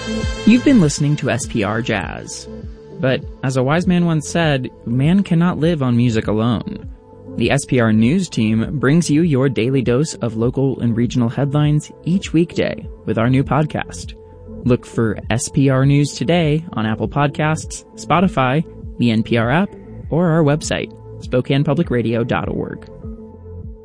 You've been listening to SPR Jazz. But, as a wise man once said, man cannot live on music alone. The SPR News team brings you your daily dose of local and regional headlines each weekday with our new podcast. Look for SPR News Today on Apple Podcasts, Spotify, the NPR app, or our website, SpokanePublicRadio.org.